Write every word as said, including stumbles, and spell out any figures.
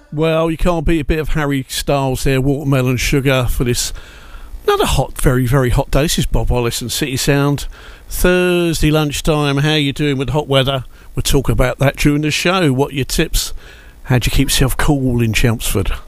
Well, you can't beat a bit of Harry Styles there, Watermelon Sugar, for this another hot, very, very hot day. This is Bob Wallace and City Sound. Thursday lunchtime. How you doing with hot weather? We'll talk about that during the show. What are your tips? How do you keep yourself cool in Chelmsford?